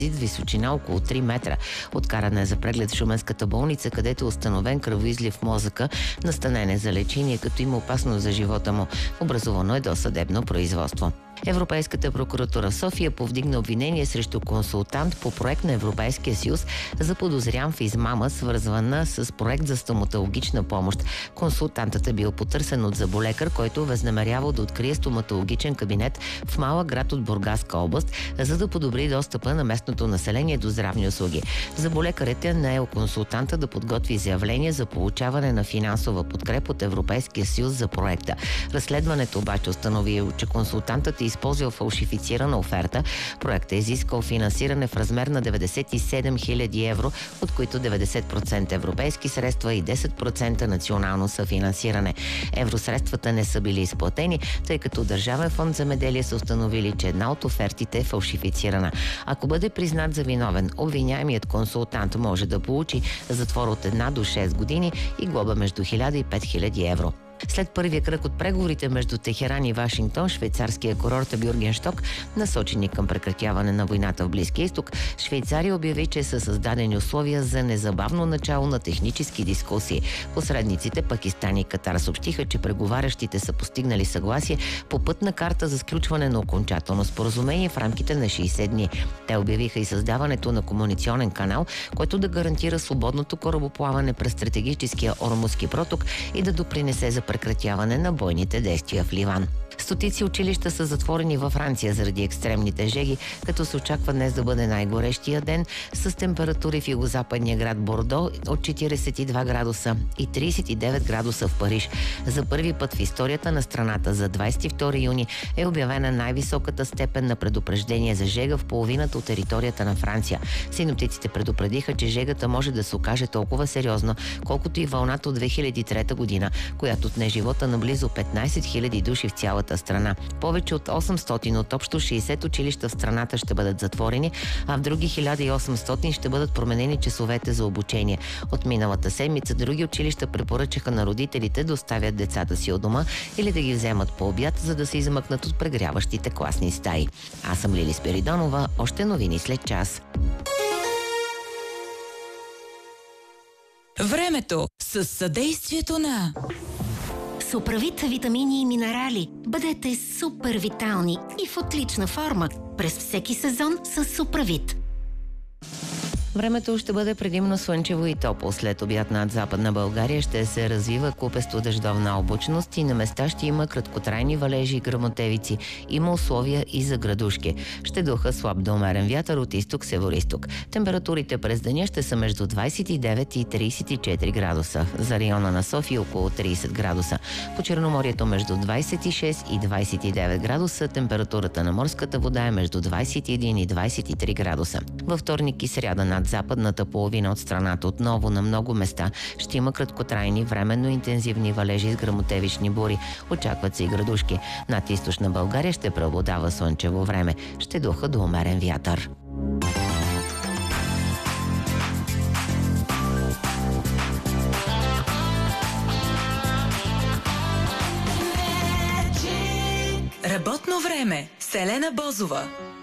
с височина около 3 метра. Откаран е за преглед в Шуменската болница, където е установен кръвоизлив в мозъка, настанен е за лечение, като има опасност за живота му. Образувано е досъдебно производство. Европейската прокуратура в София повдигна обвинение срещу консултант по проект на Европейския съюз за подозрян в измама, свързвана с проект за стоматологична помощ. Консултантът е бил потърсен от зъболекар, който възнамерявал да открие стоматологичен кабинет в малък град от Бургаска област, за да подобри достъпа на местното население до здравни услуги. Зъболекарът е наел консултанта да подготви заявление за получаване на финансова подкрепа от Европейския съюз за проекта. Разследването обаче установи, че консултантът е използвал фалшифицирана оферта. Проектът е изискал финансиране в размер на 97 000 евро, от които 90% европейски средства и 10% национално съфинансиране. Евросредствата не са били изплатени, тъй като Държавен фонд земеделие са установили, че една от офертите е фалшифицирана. Ако бъде признат за виновен, обвиняемият консултант може да получи затвор от 1 до 6 години и глоба между 1000 и 5000 евро. След първия кръг от преговорите между Техеран и Вашингтон, швейцарския курорт Бюргенщок, насочени към прекратяване на войната в Близкия изток, Швейцария обяви, че са създадени условия за незабавно начало на технически дискусии. Посредниците Пакистан и Катар съобщиха, че преговарящите са постигнали съгласие по пътна карта за сключване на окончателно споразумение в рамките на 60 дни. Те обявиха и създаването на комуникационен канал, който да гарантира свободното корабоплаване през стратегическия Ормузски проток и да допринесе за прекратяване на бойните действия в Ливан. Стотици училища са затворени във Франция заради екстремните жеги, като се очаква днес да бъде най-горещия ден с температури в югозападния град Бордо от 42 градуса и 39 градуса в Париж. За първи път в историята на страната за 22 юни е обявена най-високата степен на предупреждение за жега в половината от територията на Франция. Синоптиците предупредиха, че жегата може да се окаже толкова сериозна, колкото и вълната от 2003 година, която отне живота на близо 15 000 души в цялата страна. Повече от 800 от общо 60 училища в страната ще бъдат затворени, а в други 1800 ще бъдат променени часовете за обучение. От миналата седмица други училища препоръчаха на родителите да оставят децата си от дома или да ги вземат по обяд, за да се измъкнат от прегряващите класни стаи. Аз съм Лили Спиридонова. Още новини след час. Времето с съдействието на Суправит витамини и минерали. Бъдете супер витални и в отлична форма през всеки сезон с Суправит. Времето ще бъде предимно слънчево и топло. След обяд над Западна България ще се развива купесто дъждовна облачност и на места ще има краткотрайни валежи и гръмотевици. Има условия и за градушки. Ще духа слаб до умерен вятър от изток-североизток. Температурите през деня ще са между 29 и 34 градуса. За района на София около 30 градуса. По Черноморието между 26 и 29 градуса. Температурата на морската вода е между 21 и 23 градуса. Във вторник и сряда над западната половина от страната отново на много места ще има краткотрайни, временно интензивни валежи с гръмотевични бури. Очакват се и градушки. Над източна България ще преобладава слънчево време. Ще духа до умерен вятър. Работно време с Елена Бозова.